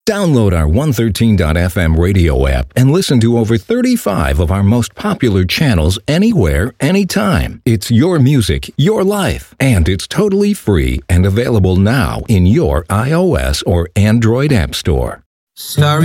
Download our 113.fm radio app and listen to over 35 of our most popular channels anywhere, anytime. It's your music, your life, and it's totally free and available now in your iOS or Android app store. Starry